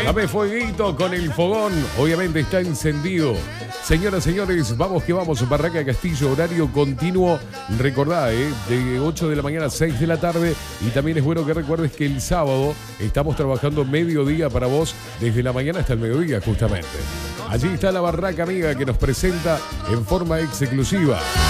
Dame fueguito con el fogón. Obviamente está encendido. Señoras, señores, vamos que vamos. Barraca Castillo, horario continuo. Recordá, de 8 de la mañana a 6 de la tarde. Y también es bueno que recuerdes que el sábado estamos trabajando mediodía para vos, desde la mañana hasta el mediodía, justamente. Allí está la Barraca Amiga que nos presenta en forma exclusiva